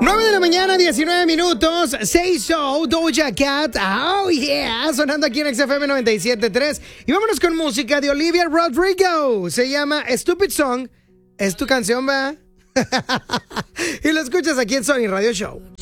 9 de la mañana, 19 minutos. Say So, Doja Cat. Oh, yeah. Sonando aquí en XFM 97.3. Y vámonos con música de Olivia Rodrigo. Se llama Stupid Song. Es tu canción, ¿va? Y lo escuchas aquí en Sony Radio Show.